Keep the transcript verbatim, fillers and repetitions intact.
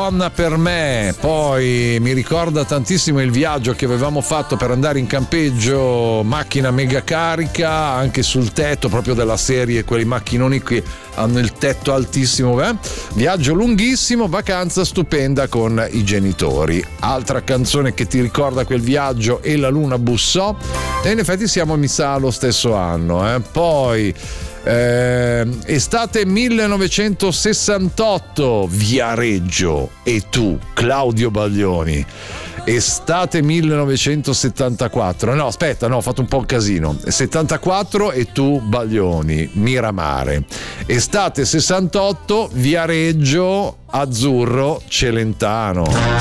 donna per me. Poi mi ricorda tantissimo il viaggio che avevamo fatto per andare in campeggio, macchina mega carica, anche sul tetto, proprio della serie, quelli macchinoni che hanno il tetto altissimo, eh? Viaggio lunghissimo, vacanza stupenda con i genitori. Altra canzone che ti ricorda quel viaggio, E la luna bussò, e in effetti siamo mi sa allo stesso anno, eh? Poi eh, estate millenovecentosessantotto, Viareggio, E tu, Claudio Baglioni. Estate millenovecentosettantaquattro, no aspetta, no, ho fatto un po' un casino. settantaquattro, E tu, Baglioni, Miramare. Estate sessantotto, Viareggio, Azzurro, Celentano.